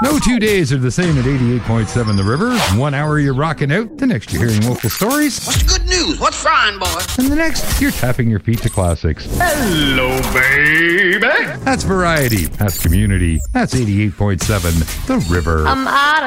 No 2 days are the same at 88.7 The River. 1 hour you're rocking out, the next you're hearing local stories, What's the good news? What's frying, boy? and the next you're tapping your feet to classics. Hello, baby. That's variety. That's community. That's 88.7 The River. I'm out